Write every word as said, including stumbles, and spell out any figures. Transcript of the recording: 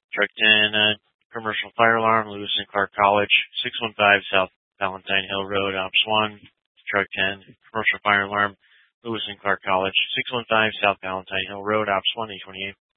Truck ten, uh, commercial fire alarm, Lewis and Clark College, six one five South Valentine Hill Road, Ops one. Truck ten, commercial fire alarm, Lewis and Clark College, six one five South Valentine Hill Road, Ops one, eight twenty-eight.